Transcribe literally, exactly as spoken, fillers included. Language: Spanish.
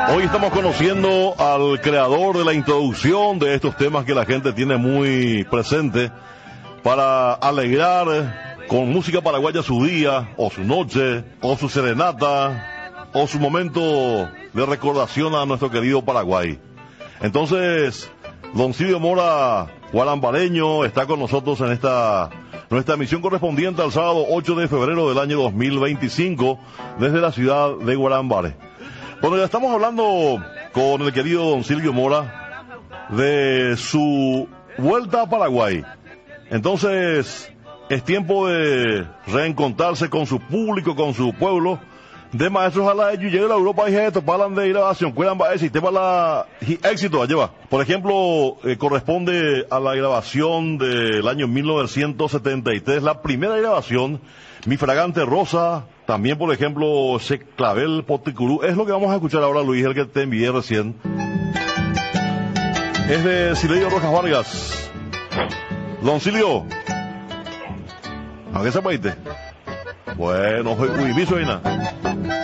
Hoy estamos conociendo al creador de la introducción de estos temas que la gente tiene muy presente para alegrar con música paraguaya su día, o su noche, o su serenata, o su momento de recordación a nuestro querido Paraguay. Entonces, don Silvio Mora, guarambareño, está con nosotros en esta nuestra emisión correspondiente al sábado ocho de febrero del año dos mil veinticinco desde la ciudad de Guarambare. Bueno, ya estamos hablando con el querido don Silvio Mora de su vuelta a Paraguay. Entonces, es tiempo de reencontrarse con su público, con su pueblo. De maestros a la de llega a la Europa y esto, palan de grabación, cuidan va ese tema la éxito, lleva. Por ejemplo, eh, corresponde a la grabación del año mil novecientos setenta y tres, la primera grabación, Mi Fragante Rosa, también por ejemplo, ese Clavel Poticurú, es lo que vamos a escuchar ahora, Luis, el que te envié recién. Es de Silvio Rojas Vargas. Don Silvio, ¿a qué se paíste? Bueno, uy, mi suena.